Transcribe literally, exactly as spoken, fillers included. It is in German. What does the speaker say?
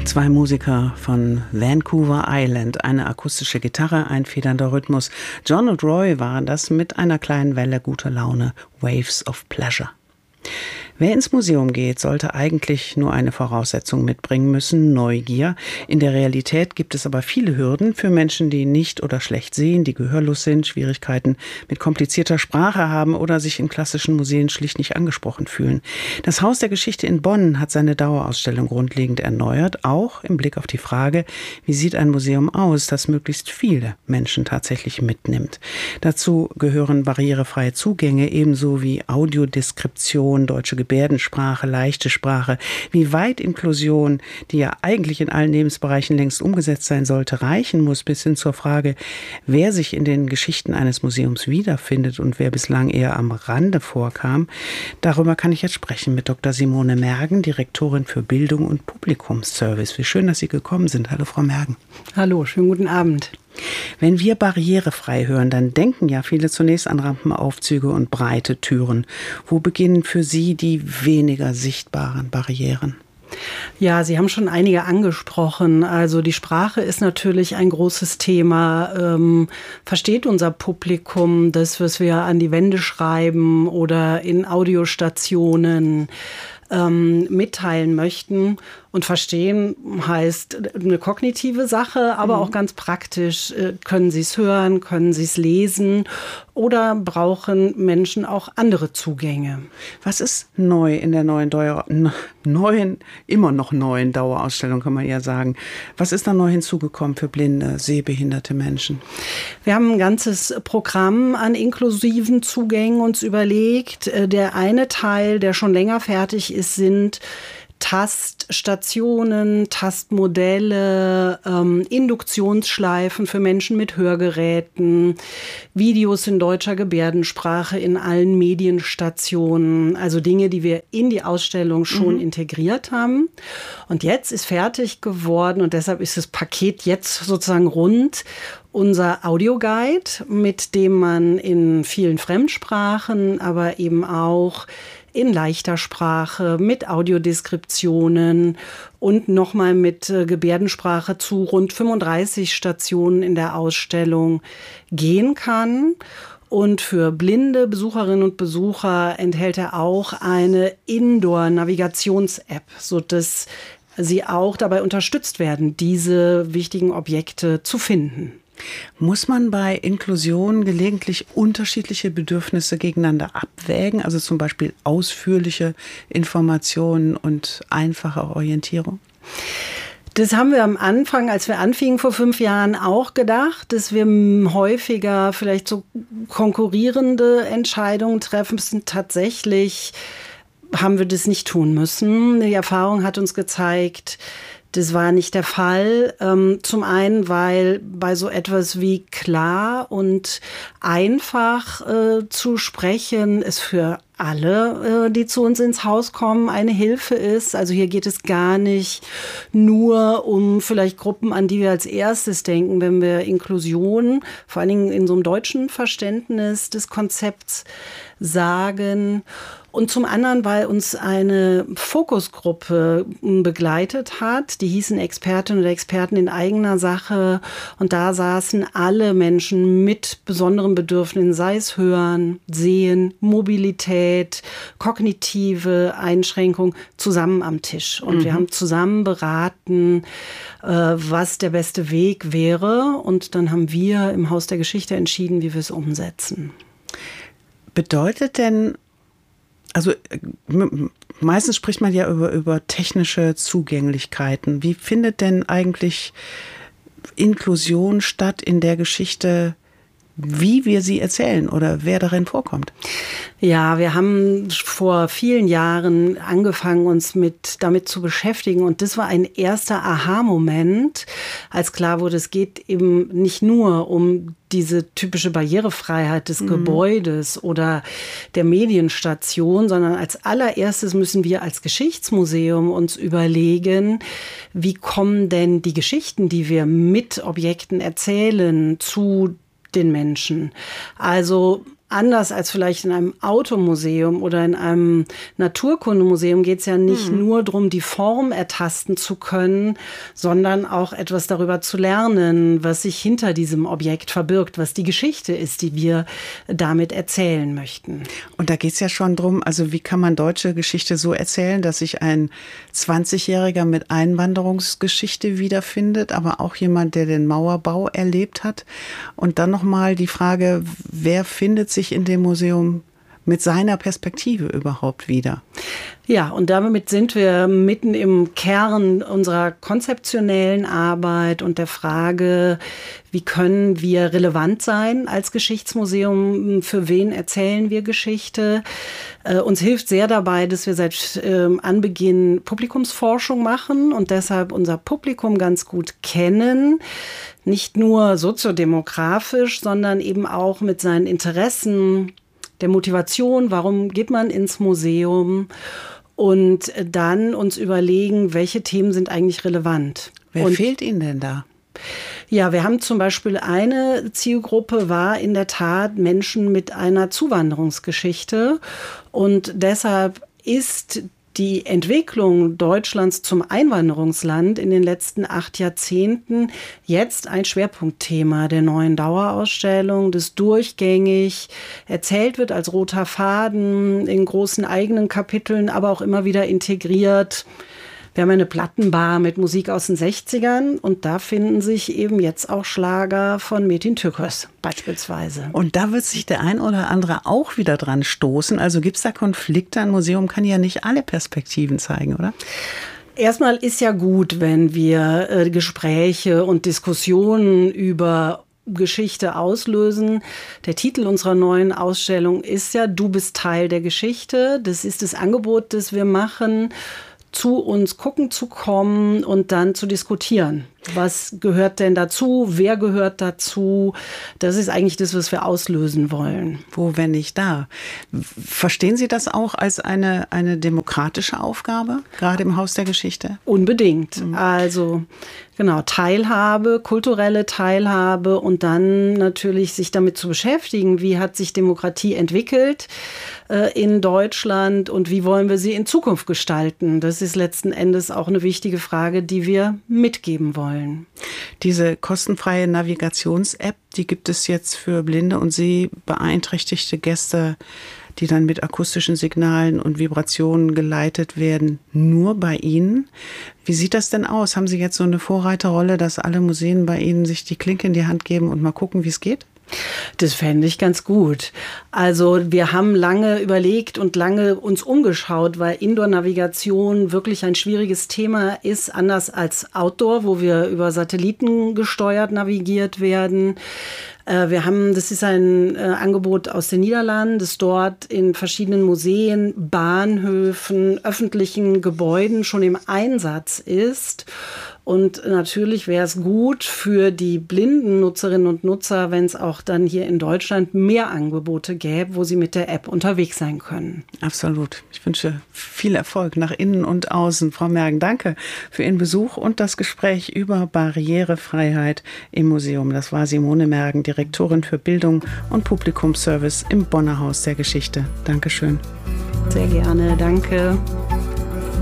Zwei Musiker von Vancouver Island, eine akustische Gitarre, ein federnder Rhythmus. John und Roy waren das mit einer kleinen Welle guter Laune, Waves of Pleasure. Wer ins Museum geht, sollte eigentlich nur eine Voraussetzung mitbringen müssen, Neugier. In der Realität gibt es aber viele Hürden für Menschen, die nicht oder schlecht sehen, die gehörlos sind, Schwierigkeiten mit komplizierter Sprache haben oder sich in klassischen Museen schlicht nicht angesprochen fühlen. Das Haus der Geschichte in Bonn hat seine Dauerausstellung grundlegend erneuert, auch im Blick auf die Frage, wie sieht ein Museum aus, das möglichst viele Menschen tatsächlich mitnimmt. Dazu gehören barrierefreie Zugänge, ebenso wie Audiodeskription, deutsche Gebärdensprache, leichte Sprache, wie weit Inklusion, die ja eigentlich in allen Lebensbereichen längst umgesetzt sein sollte, reichen muss, bis hin zur Frage, wer sich in den Geschichten eines Museums wiederfindet und wer bislang eher am Rande vorkam. Darüber kann ich jetzt sprechen mit Doktor Simone Mergen, Direktorin für Bildung und Publikumsservice. Wie schön, dass Sie gekommen sind. Hallo, Frau Mergen. Hallo, schönen guten Abend. Wenn wir barrierefrei hören, dann denken ja viele zunächst an Rampenaufzüge und breite Türen. Wo beginnen für Sie die weniger sichtbaren Barrieren? Ja, Sie haben schon einige angesprochen. Also die Sprache ist natürlich ein großes Thema. Ähm, versteht unser Publikum das, was wir an die Wände schreiben oder in Audiostationen ähm, mitteilen möchten? Und verstehen heißt eine kognitive Sache, aber mhm. auch ganz praktisch. Können Sie es hören, können Sie es lesen oder brauchen Menschen auch andere Zugänge? Was ist neu in der neuen, Dauer, neuen, immer noch neuen Dauerausstellung, kann man ja sagen? Was ist da neu hinzugekommen für blinde, sehbehinderte Menschen? Wir haben ein ganzes Programm an inklusiven Zugängen uns überlegt. Der eine Teil, der schon länger fertig ist, sind Taststationen, Tastmodelle, ähm, Induktionsschleifen für Menschen mit Hörgeräten, Videos in deutscher Gebärdensprache in allen Medienstationen, also Dinge, die wir in die Ausstellung schon mhm. integriert haben. Und jetzt ist fertig geworden und deshalb ist das Paket jetzt sozusagen rund. Unser Audioguide, mit dem man in vielen Fremdsprachen, aber eben auch in leichter Sprache, mit Audiodeskriptionen und nochmal mit äh, Gebärdensprache zu rund fünfunddreißig Stationen in der Ausstellung gehen kann. Und für blinde Besucherinnen und Besucher enthält er auch eine Indoor-Navigations-App, sodass sie auch dabei unterstützt werden, diese wichtigen Objekte zu finden. Muss man bei Inklusion gelegentlich unterschiedliche Bedürfnisse gegeneinander abwägen, also zum Beispiel ausführliche Informationen und einfache Orientierung? Das haben wir am Anfang, als wir anfingen vor fünf Jahren, auch gedacht, dass wir häufiger vielleicht so konkurrierende Entscheidungen treffen müssen. Tatsächlich haben wir das nicht tun müssen. Die Erfahrung hat uns gezeigt, das war nicht der Fall. Ähm, zum einen, weil bei so etwas wie klar und einfach äh, zu sprechen es für alle, äh, die zu uns ins Haus kommen, eine Hilfe ist. Also hier geht es gar nicht nur um vielleicht Gruppen, an die wir als erstes denken, wenn wir Inklusion, vor allen Dingen in so einem deutschen Verständnis des Konzepts sagen. Und zum anderen, weil uns eine Fokusgruppe begleitet hat, die hießen Expertinnen und Experten in eigener Sache. Und da saßen alle Menschen mit besonderen Bedürfnissen, sei es Hören, Sehen, Mobilität, kognitive Einschränkung, zusammen am Tisch. Und mhm. wir haben zusammen beraten, äh, was der beste Weg wäre. Und dann haben wir im Haus der Geschichte entschieden, wie wir es umsetzen. Bedeutet denn, also meistens spricht man ja über, über technische Zugänglichkeiten. Wie findet denn eigentlich Inklusion statt in der Geschichte, wie wir sie erzählen oder wer darin vorkommt? Ja, wir haben vor vielen Jahren angefangen, uns mit damit zu beschäftigen. Und das war ein erster Aha-Moment, als klar wurde, es geht eben nicht nur um diese typische Barrierefreiheit des mhm. Gebäudes oder der Medienstation, sondern als allererstes müssen wir als Geschichtsmuseum uns überlegen, wie kommen denn die Geschichten, die wir mit Objekten erzählen, zu den Menschen. Also anders als vielleicht in einem Automuseum oder in einem Naturkundemuseum geht es ja nicht mhm. nur darum, die Form ertasten zu können, sondern auch etwas darüber zu lernen, was sich hinter diesem Objekt verbirgt, was die Geschichte ist, die wir damit erzählen möchten. Und da geht es ja schon drum, also wie kann man deutsche Geschichte so erzählen, dass sich ein zwanzigjähriger mit Einwanderungsgeschichte wiederfindet, aber auch jemand, der den Mauerbau erlebt hat. Und dann nochmal die Frage, wer findet sich in dem Museum mit seiner Perspektive überhaupt wieder? Ja, und damit sind wir mitten im Kern unserer konzeptionellen Arbeit und der Frage, wie können wir relevant sein als Geschichtsmuseum? Für wen erzählen wir Geschichte? Äh, uns hilft sehr dabei, dass wir seit äh, Anbeginn Publikumsforschung machen und deshalb unser Publikum ganz gut kennen. Nicht nur soziodemografisch, sondern eben auch mit seinen Interessen, der Motivation, warum geht man ins Museum, und dann uns überlegen, welche Themen sind eigentlich relevant. Wer und fehlt Ihnen denn da? Ja, wir haben zum Beispiel eine Zielgruppe, war in der Tat Menschen mit einer Zuwanderungsgeschichte, und deshalb ist die Entwicklung Deutschlands zum Einwanderungsland in den letzten acht Jahrzehnten jetzt ein Schwerpunktthema der neuen Dauerausstellung, das durchgängig erzählt wird als roter Faden in großen eigenen Kapiteln, aber auch immer wieder integriert. Wir haben eine Plattenbar mit Musik aus den sechzigern und da finden sich eben jetzt auch Schlager von Metin Türkös beispielsweise. Und da wird sich der ein oder andere auch wieder dran stoßen. Also gibt es da Konflikte? Ein Museum kann ja nicht alle Perspektiven zeigen, oder? Erstmal ist ja gut, wenn wir äh, Gespräche und Diskussionen über Geschichte auslösen. Der Titel unserer neuen Ausstellung ist ja „Du bist Teil der Geschichte". Das ist das Angebot, das wir machen, zu uns gucken zu kommen und dann zu diskutieren. Was gehört denn dazu? Wer gehört dazu? Das ist eigentlich das, was wir auslösen wollen. Wo, wenn nicht da? Verstehen Sie das auch als eine, eine demokratische Aufgabe, gerade im Haus der Geschichte? Unbedingt. Mhm. Also genau, Teilhabe, kulturelle Teilhabe und dann natürlich sich damit zu beschäftigen, wie hat sich Demokratie entwickelt äh, in Deutschland und wie wollen wir sie in Zukunft gestalten? Das ist letzten Endes auch eine wichtige Frage, die wir mitgeben wollen. Diese kostenfreie Navigations-App, die gibt es jetzt für blinde und sehbeeinträchtigte Gäste, die dann mit akustischen Signalen und Vibrationen geleitet werden, nur bei Ihnen. Wie sieht das denn aus? Haben Sie jetzt so eine Vorreiterrolle, dass alle Museen bei Ihnen sich die Klinke in die Hand geben und mal gucken, wie es geht? Das fände ich ganz gut. Also wir haben lange überlegt und lange uns umgeschaut, weil Indoor-Navigation wirklich ein schwieriges Thema ist, anders als Outdoor, wo wir über Satelliten gesteuert navigiert werden. Wir haben, das ist ein äh, Angebot aus den Niederlanden, das dort in verschiedenen Museen, Bahnhöfen, öffentlichen Gebäuden schon im Einsatz ist. Und natürlich wäre es gut für die blinden Nutzerinnen und Nutzer, wenn es auch dann hier in Deutschland mehr Angebote gäbe, wo sie mit der App unterwegs sein können. Absolut. Ich wünsche viel Erfolg nach innen und außen. Frau Mergen, danke für Ihren Besuch und das Gespräch über Barrierefreiheit im Museum. Das war Simone Mergen, Direktorin für Bildung und Publikumsservice im Bonner Haus der Geschichte. Dankeschön. Sehr gerne, danke.